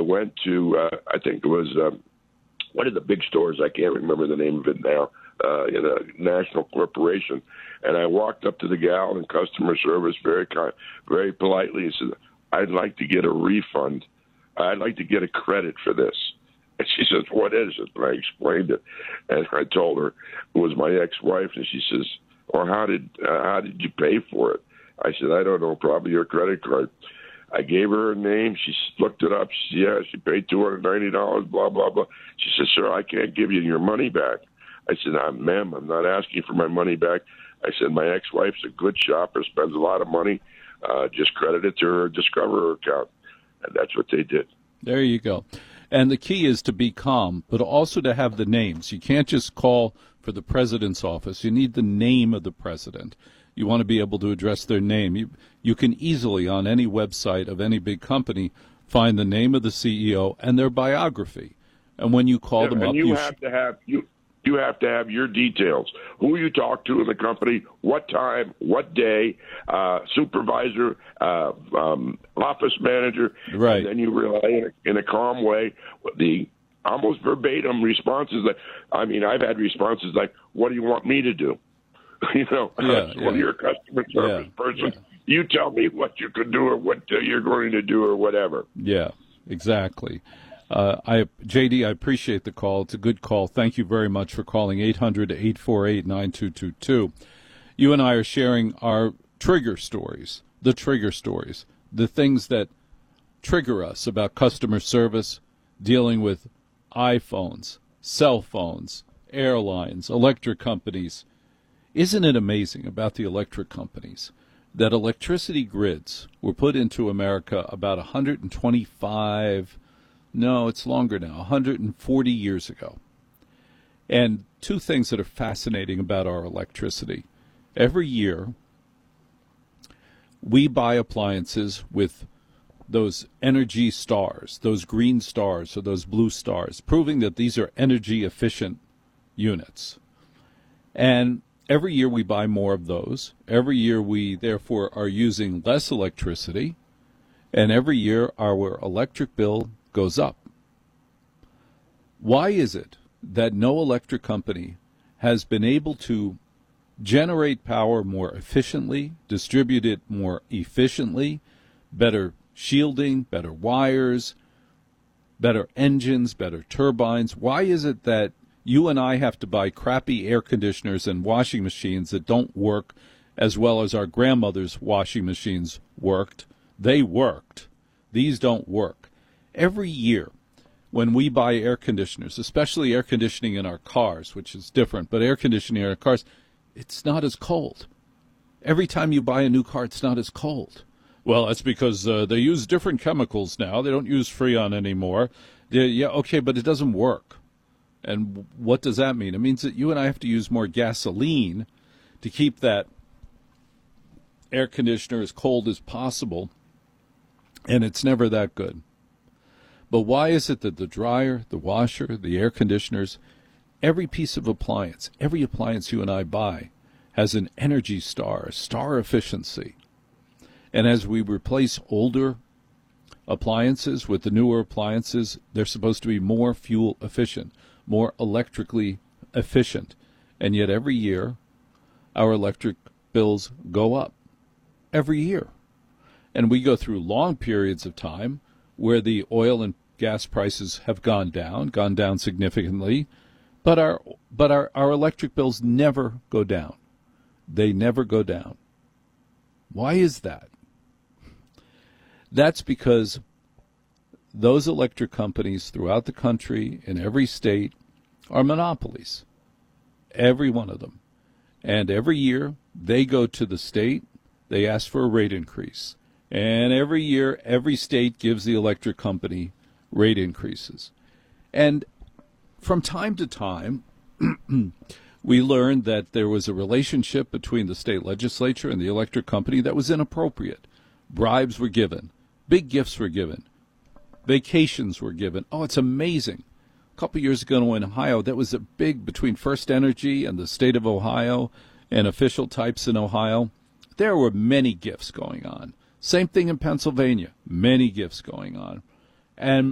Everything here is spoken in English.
went to, I think it was one of the big stores. I can't remember the name of it now, in a national corporation. And I walked up to the gal in customer service very politely and said, I'd like to get a refund. I'd like to get a credit for this. And she says, what is it? And I explained it. And I told her it was my ex-wife. And she says, well, how did you pay for it? I said, I don't know, probably your credit card. I gave her her name. She looked it up. She said, yeah, she paid $290, blah, blah, blah. She said, sir, I can't give you your money back. I said, ma'am, I'm not asking for my money back. I said, my ex-wife's a good shopper, spends a lot of money. Just credit it to her Discover account. And that's what they did. There you go. And the key is to be calm, but also to have the names. You can't just call for the president's office. You need the name of the president. You want to be able to address their name. You can easily, on any website of any big company, find the name of the CEO and their biography. And when you call them up, you have to have your details. Who you talk to in the company, what time, what day, supervisor, office manager. Right. And then you rely in a calm way. The almost verbatim responses I've had responses like, what do you want me to do? Well, you're a customer service person. Yeah. You tell me what you can do or what you're going to do or whatever. Yeah, exactly. JD, I appreciate the call. It's a good call. Thank you very much for calling 800-848-9222. You and I are sharing our trigger stories, the things that trigger us about customer service, dealing with iPhones, cell phones, airlines, electric companies. Isn't it amazing about the electric companies that electricity grids were put into America about 125 No, it's longer now, 140 years ago. And two things that are fascinating about our electricity. Every year, we buy appliances with those energy stars, those green stars or those blue stars, proving that these are energy efficient units. And every year we buy more of those. Every year we, therefore, are using less electricity. And every year our electric bill goes up. Why is it that no electric company has been able to generate power more efficiently, distribute it more efficiently, better shielding, better wires, better engines, better turbines? Why is it that you and I have to buy crappy air conditioners and washing machines that don't work as well as our grandmother's washing machines worked? They worked. These don't work. Every year, when we buy air conditioners, especially air conditioning in our cars, which is different, but air conditioning in our cars, it's not as cold. Every time you buy a new car, it's not as cold. Well, that's because they use different chemicals now. They don't use Freon anymore. Yeah, okay, but it doesn't work. And what does that mean? It means that you and I have to use more gasoline to keep that air conditioner as cold as possible, and it's never that good. But why is it that the dryer, the washer, the air conditioners, every piece of appliance, every appliance you and I buy has an Energy Star, star efficiency? And as we replace older appliances with the newer appliances, they're supposed to be more fuel efficient, more electrically efficient. And yet every year, our electric bills go up. Every year. And we go through long periods of time where the oil and gas prices have gone down significantly, but our electric bills never go down. They never go down. Why is that? That's because those electric companies throughout the country, in every state, are monopolies. Every one of them. And every year they go to the state, they ask for a rate increase. And every year, every state gives the electric company rate increases. And from time to time, we learned that there was a relationship between the state legislature and the electric company that was inappropriate. Bribes were given. Big gifts were given. Vacations were given. Oh, it's amazing. A couple years ago in Ohio, that was a big between First Energy and the state of Ohio and official types in Ohio. There were many gifts going on. Same thing in Pennsylvania, many gifts going on. And